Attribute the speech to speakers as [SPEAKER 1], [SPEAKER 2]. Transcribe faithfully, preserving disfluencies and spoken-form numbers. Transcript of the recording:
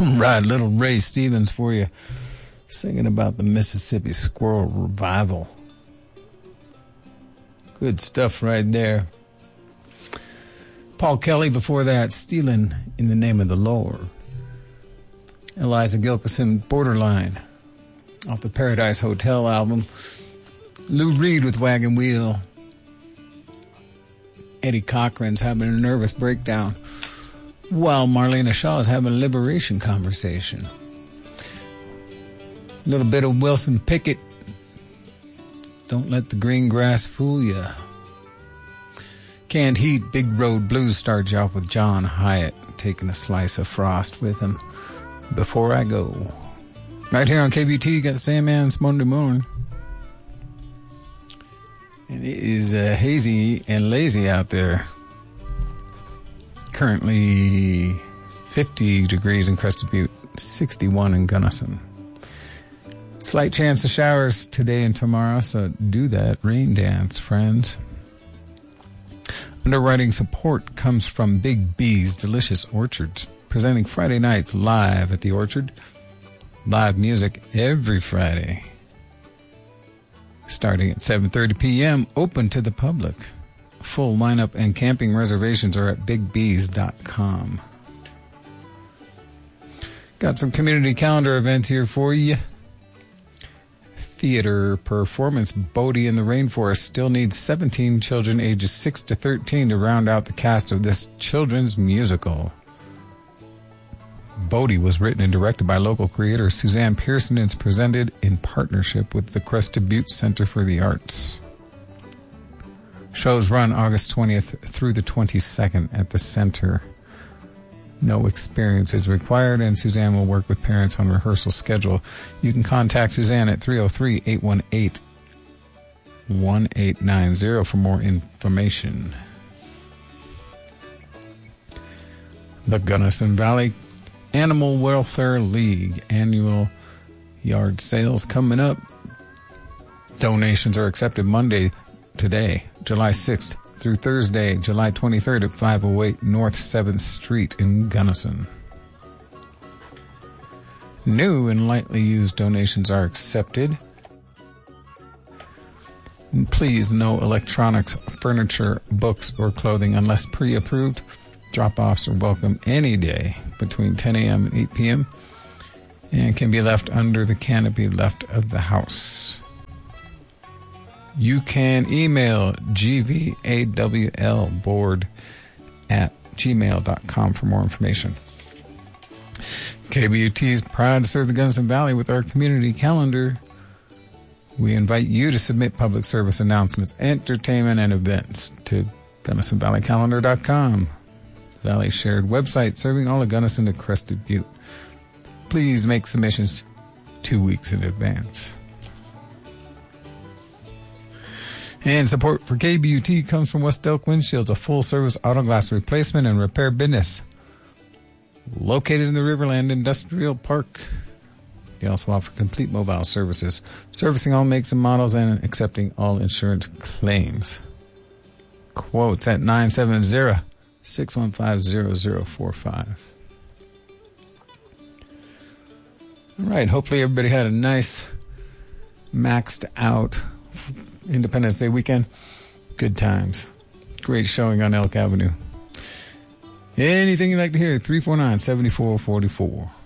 [SPEAKER 1] Right, little Ray Stevens for you, singing about the Mississippi Squirrel Revival. Good stuff right there. Paul Kelly before that, Stealing in the Name of the Lord. Eliza Gilkyson, Borderline, off the Paradise Hotel album. Lou Reed with Wagon Wheel. Eddie Cochran's having a nervous breakdown, while Marlena Shaw is having a liberation conversation. A little bit of Wilson Pickett, Don't Let the Green Grass Fool Ya. Canned Heat, Big Road Blues starts you off with John Hyatt, taking a slice of frost with him. Before I Go. Right here on K B T, you got the Sandman's Monday Morning. And it is uh, hazy and lazy out there. Currently fifty degrees in Crested Butte, sixty-one in Gunnison. Slight chance of showers today and tomorrow, so do that rain dance, friends. Underwriting support comes from Big B's Delicious Orchards, presenting Friday nights live at the Orchard. Live music every Friday, starting at seven thirty p.m., open to the public. Full lineup and camping reservations are at big bees dot com. Got some community calendar events here for you. Theater performance Bodie in the Rainforest still needs seventeen children ages six to thirteen to round out the cast of this children's musical. Bodie was written and directed by local creator Suzanne Pearson and is presented in partnership with the Crested Butte Center for the Arts. Shows run August twentieth through the twenty-second at the center. No experience is required, and Suzanne will work with parents on rehearsal schedule. You can contact Suzanne at three oh three, eight one eight, one eight nine zero for more information. The Gunnison Valley Animal Welfare League annual yard sales coming up. Donations are accepted Monday, today, July sixth, through Thursday, July twenty-third at five oh eight North seventh Street in Gunnison. New and lightly used donations are accepted. And please, no electronics, furniture, books, or clothing unless pre-approved. Drop-offs are welcome any day between ten a.m. and eight p.m. and can be left under the canopy left of the house. You can email G V A W L board at gmail dot com for more information. K B U T is proud to serve the Gunnison Valley with our community calendar. We invite you to submit public service announcements, entertainment, and events to Gunnison Valley Calendar dot com. Valley shared website serving all of Gunnison to Crested Butte. Please make submissions two weeks in advance. And support for K B U T comes from West Elk Windshields, a full-service auto glass replacement and repair business located in the Riverland Industrial Park. They also offer complete mobile services, servicing all makes and models and accepting all insurance claims. Quotes at nine seven zero, six one five, zero zero four five. All right, hopefully everybody had a nice, maxed out Independence Day weekend. Good times. Great showing on Elk Avenue. Anything you'd like to hear, three four nine, seven four four four.